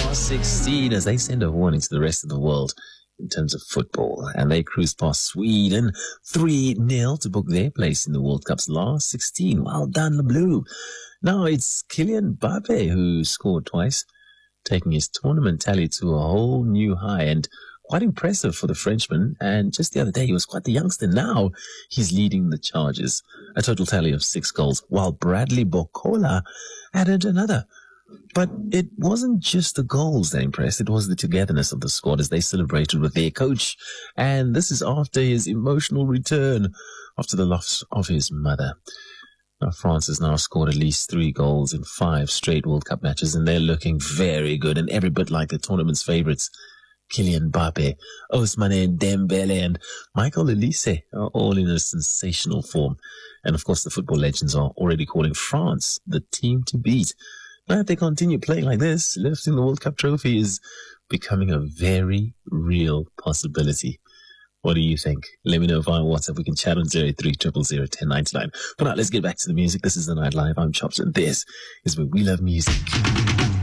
last 16 as they send a warning to the rest of the world in terms of football. And they cruised past Sweden 3-0 to book their place in the World Cup's last 16. Well done, the Blue. Now it's Kylian Mbappe who scored twice, taking his tournament tally to a whole new high, and quite impressive for the Frenchman. And just the other day, he was quite the youngster. Now he's leading the charges, a total tally of 6 goals, while Bradley Barcola added another. But it wasn't just the goals that impressed. It was the togetherness of the squad as they celebrated with their coach. And this is after his emotional return after the loss of his mother. Now, France has now scored at least 3 goals in 5 straight World Cup matches, and they're looking very good and every bit like the tournament's favourites. Kylian Mbappe, Ousmane Dembele, and Michael Olise are all in a sensational form. And of course, the football legends are already calling France the team to beat. Now, if they continue playing like this, lifting the World Cup trophy is becoming a very real possibility. What do you think? Let me know via WhatsApp. We can chat on 03001099. For now, let's get back to the music. This is The Night Live. I'm Chops, and this is where we love music.